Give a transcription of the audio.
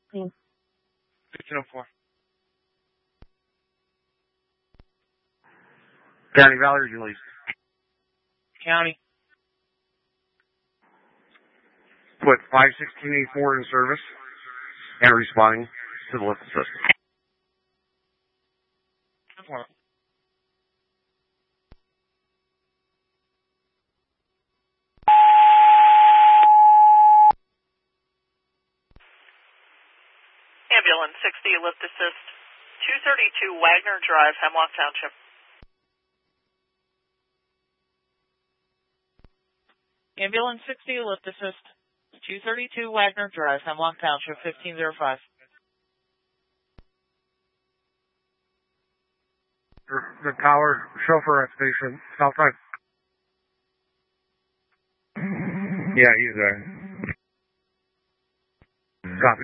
1504. County Valley release. County. Put 51684 in service and responding to the lift assist. Ambulance 60 lift assist. 232 Wagner Drive, Hemlock Township. Ambulance 60 lift assist. 232 Wagner Drive, Hemlock Township, 1505. The tower chauffeur at station Southside. Yeah, he's there.